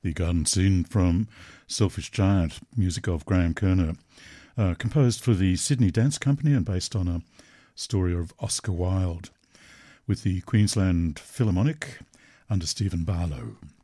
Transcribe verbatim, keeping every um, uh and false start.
The Garden Scene from Selfish Giant, music of Graham Kerner, uh, composed for the Sydney Dance Company and based on a story of Oscar Wilde, with the Queensland Philharmonic under Stephen Barlow.